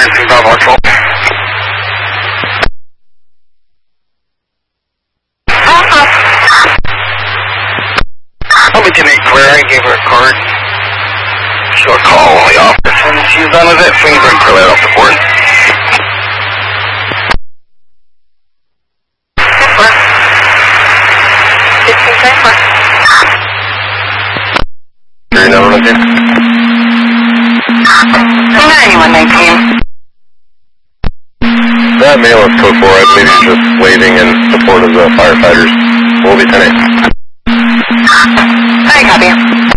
Advancing Bravo Control. I'll be 10-8 clear. I gave her a card. She'll call the office when she's done with it. Fingerprint clear that off the board. Your number right there? 9119. That male is code 4. I believe he's just waving in support of the firefighters. We'll be 10-8. I copy.